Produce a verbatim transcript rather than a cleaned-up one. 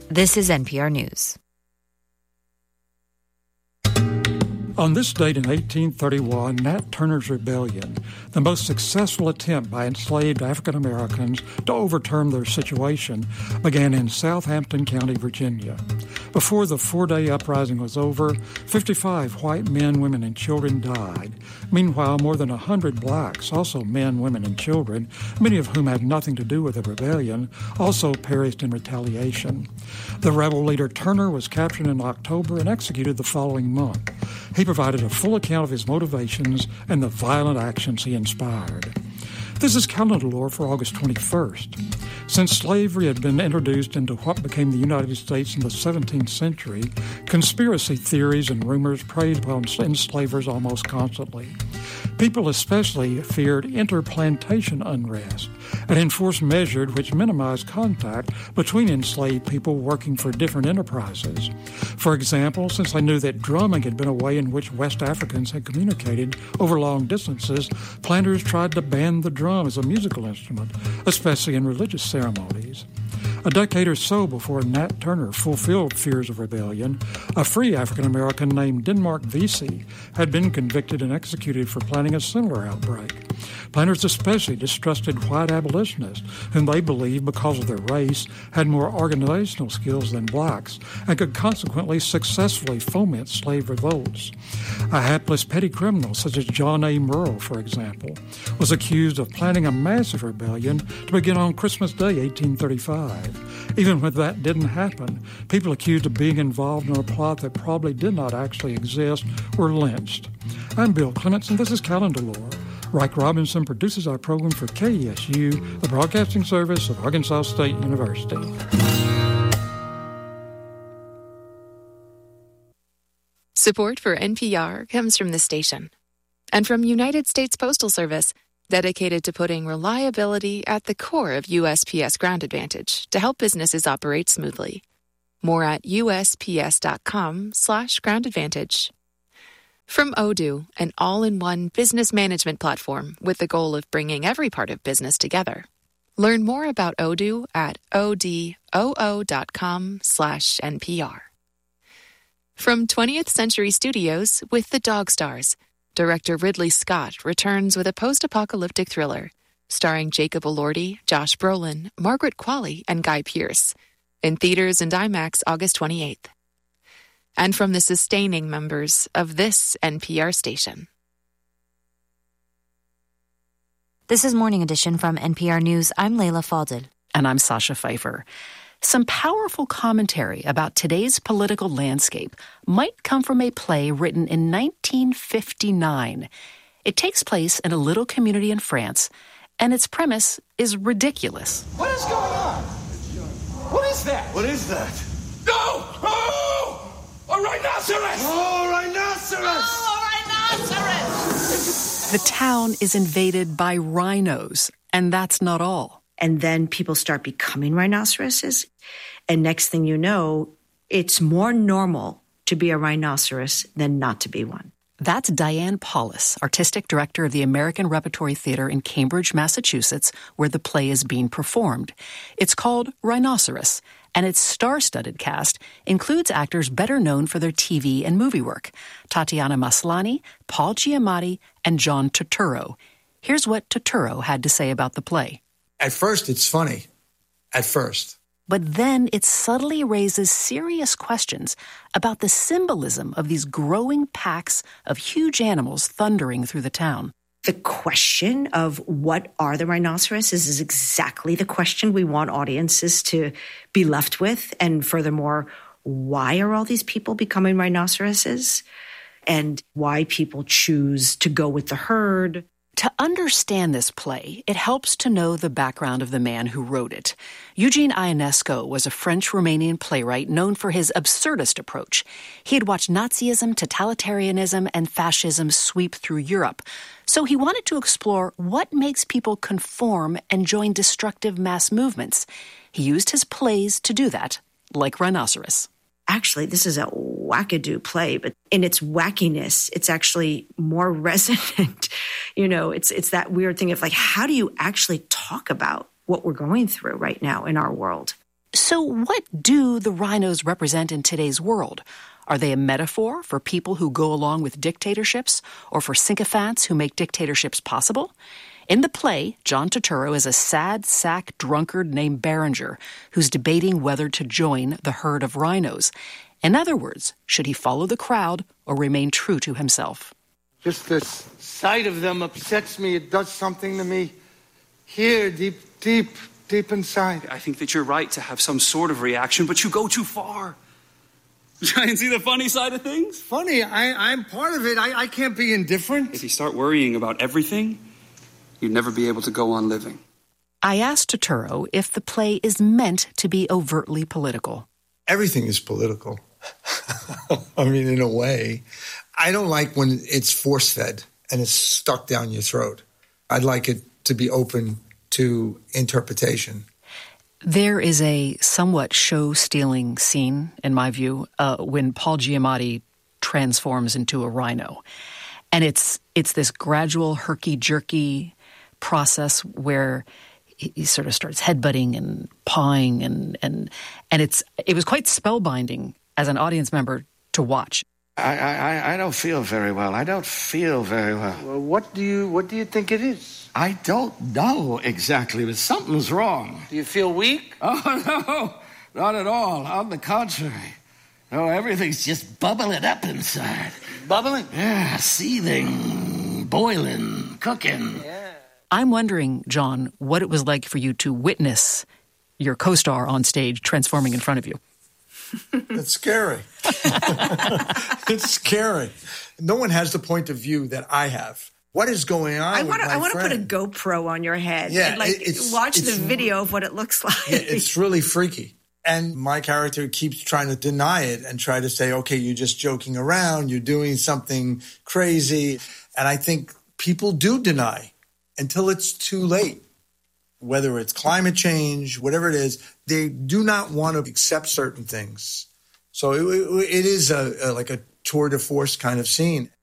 This is N P R News. On this date in eighteen thirty-one, Nat Turner's Rebellion, the most successful attempt by enslaved African Americans to overturn their situation, began in Southampton County, Virginia. Before the four-day uprising was over, fifty-five white men, women, and children died. Meanwhile, more than one hundred blacks, also men, women, and children, many of whom had nothing to do with the rebellion, also perished in retaliation. The rebel leader Turner was captured in October and executed the following month. He provided a full account of his motivations and the violent actions he inspired. This is calendar lore for August twenty-first. Since slavery had been introduced into what became the United States in the seventeenth century, conspiracy theories and rumors preyed upon enslavers almost constantly. People especially feared interplantation unrest, an enforced measure which minimized contact between enslaved people working for different enterprises. For example, since they knew that drumming had been a way in which West Africans had communicated over long distances, planters tried to ban the drum as a musical instrument, especially in religious ceremonies. A decade or so before Nat Turner fulfilled fears of rebellion, a free African-American named Denmark Vesey had been convicted and executed for planning a similar outbreak. Planters especially distrusted white abolitionists, whom they believed, because of their race, had more organizational skills than blacks and could consequently successfully foment slave revolts. A hapless petty criminal, such as John A. Murrell, for example, was accused of planning a massive rebellion to begin on Christmas Day, eighteen thirty-five. Even when that didn't happen, people accused of being involved in a plot that probably did not actually exist were lynched. I'm Bill Clements, and this is Calendar Lore. Reich Robinson produces our program for K E S U, the broadcasting service of Arkansas State University. Support for N P R comes from the station and from United States Postal Service, dedicated to putting reliability at the core of U S P S Ground Advantage to help businesses operate smoothly. More at usps.com slash ground advantage. From Odoo, an all-in-one business management platform with the goal of bringing every part of business together. Learn more about Odoo at odoo.com slash NPR. From twentieth Century Studios with The Dog Stars, director Ridley Scott returns with a post-apocalyptic thriller starring Jacob Elordi, Josh Brolin, Margaret Qualley, and Guy Pearce. In theaters and IMAX August twenty-eighth. And from the sustaining members of this N P R station. This is Morning Edition from N P R News. I'm Layla Falded. And I'm Sasha Pfeiffer. Some powerful commentary about today's political landscape might come from a play written in nineteen fifty-nine. It takes place in a little community in France, and its premise is ridiculous. What is going on? What is that? What is that? No! Oh! A rhinoceros! Oh, rhinoceros! Oh, a rhinoceros! The town is invaded by rhinos, and that's not all. And then people start becoming rhinoceroses. And next thing you know, it's more normal to be a rhinoceros than not to be one. That's Diane Paulus, artistic director of the American Repertory Theater in Cambridge, Massachusetts, where the play is being performed. It's called Rhinoceros, and its star-studded cast includes actors better known for their T V and movie work: Tatiana Maslany, Paul Giamatti, and John Turturro. Here's what Turturro had to say about the play. At first, it's funny. At first. But then it subtly raises serious questions about the symbolism of these growing packs of huge animals thundering through the town. The question of what are the rhinoceroses is exactly the question we want audiences to be left with. And furthermore, why are all these people becoming rhinoceroses? And why people choose to go with the herd. To understand this play, it helps to know the background of the man who wrote it. Eugene Ionesco was a French-Romanian playwright known for his absurdist approach. He had watched Nazism, totalitarianism, and fascism sweep through Europe. So he wanted to explore what makes people conform and join destructive mass movements. He used his plays to do that, like Rhinoceros. Actually, this is a wackadoo play, but in its wackiness, it's actually more resonant. You know, it's it's that weird thing of like, how do you actually talk about what we're going through right now in our world? So what do the rhinos represent in today's world? Are they a metaphor for people who go along with dictatorships or for sycophants who make dictatorships possible? In the play, John Turturro is a sad sack drunkard named Berenger who's debating whether to join the herd of rhinos. In other words, should he follow the crowd or remain true to himself? Just the sight of them upsets me. It does something to me here, deep, deep, deep inside. I think that you're right to have some sort of reaction, but you go too far. Try and see the funny side of things? Funny, I, I'm part of it. I, I can't be indifferent. If you start worrying about everything, you'd never be able to go on living. I asked Turturro if the play is meant to be overtly political. Everything is political. I mean, in a way. I don't like when it's force-fed and it's stuck down your throat. I'd like it to be open to interpretation. There is a somewhat show-stealing scene, in my view, uh, when Paul Giamatti transforms into a rhino. And it's it's this gradual, herky-jerky process where he, he sort of starts headbutting and pawing, and, and, and it's it was quite spellbinding as an audience member to watch. I, I, I don't feel very well. I don't feel very well. Well, what do you what do you think it is? I don't know exactly, but something's wrong. Do you feel weak? Oh, no, not at all. On the contrary. No, everything's just bubbling up inside. Bubbling? Yeah, seething, boiling, cooking. Yeah. I'm wondering, John, what it was like for you to witness your co-star on stage transforming in front of you. It's scary. It's scary. No one has the point of view that I have. What is going on? I want to. I want to put a friend? GoPro on your head. Yeah, and like it's, watch it's, the video of what it looks like. Yeah, it's really freaky. And my character keeps trying to deny it and try to say, "Okay, you're just joking around. You're doing something crazy." And I think people do deny until it's too late. Whether it's climate change, whatever it is, they do not want to accept certain things. So it, it is a, a like a tour de force kind of scene.